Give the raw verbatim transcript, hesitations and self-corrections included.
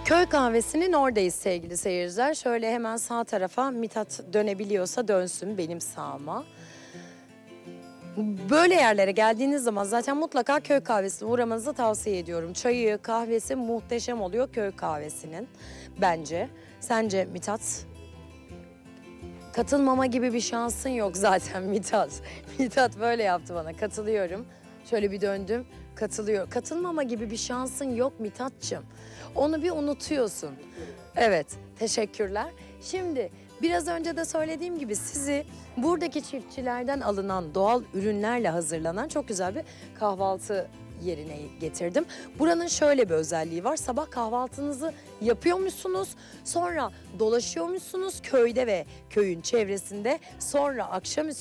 Köy kahvesinin oradayız sevgili seyirciler. Şöyle hemen sağ tarafa Mithat dönebiliyorsa dönsün benim sağıma. Böyle yerlere geldiğiniz zaman zaten mutlaka köy kahvesine uğramanızı tavsiye ediyorum. Çayı, kahvesi muhteşem oluyor köy kahvesinin bence. Sence Mithat? Katılmama gibi bir şansın yok zaten Mithat. Mithat böyle yaptı bana. Katılıyorum. Şöyle bir döndüm. Katılıyor. Katılmama gibi bir şansın yok Mithat'cığım. Onu bir unutuyorsun. Evet, teşekkürler. Şimdi biraz önce de söylediğim gibi sizi buradaki çiftçilerden alınan doğal ürünlerle hazırlanan çok güzel bir kahvaltı yerine getirdim. Buranın şöyle bir özelliği var. Sabah kahvaltınızı yapıyormuşsunuz. Sonra dolaşıyormuşsunuz köyde ve köyün çevresinde. Sonra akşamüstü